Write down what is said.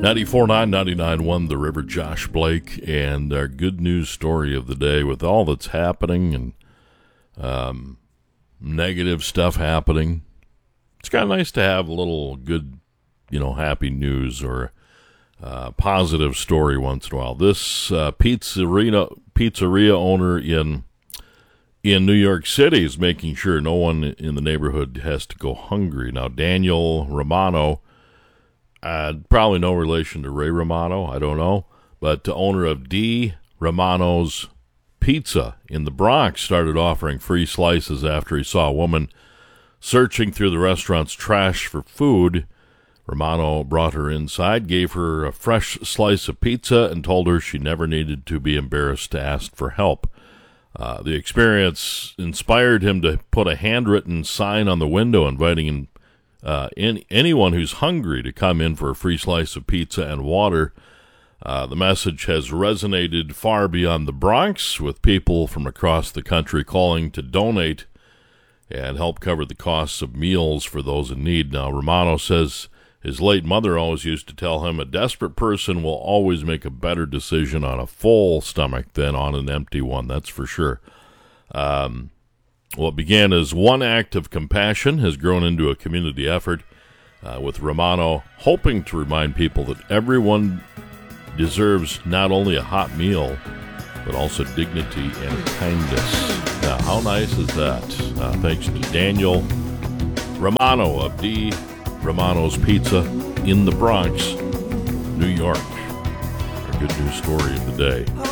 94.9, 99.1 The River, Josh Blake, and our good news story of the day with all that's happening and negative stuff happening. It's kind of nice to have a little good, happy news or positive story once in a while. This pizzeria owner in New York City is making sure no one in the neighborhood has to go hungry. Now, Daniel Romano, probably no relation to Ray Romano, I don't know, but the owner of D. Romano's Pizza in the Bronx started offering free slices after he saw a woman searching through the restaurant's trash for food. Romano brought her inside, gave her a fresh slice of pizza, and told her she never needed to be embarrassed to ask for help. The experience inspired him to put a handwritten sign on the window inviting anyone who's hungry to come in for a free slice of pizza and water. The message has resonated far beyond the Bronx, with people from across the country calling to donate and help cover the costs of meals for those in need. Now, Romano says his late mother always used to tell him a desperate person will always make a better decision on a full stomach than on an empty one, that's for sure. What began as one act of compassion has grown into a community effort, with Romano hoping to remind people that everyone deserves not only a hot meal, but also dignity and kindness. Now, how nice is that? Thanks to Daniel Romano of D. Romano's Pizza in the Bronx, New York. A good news story of the day.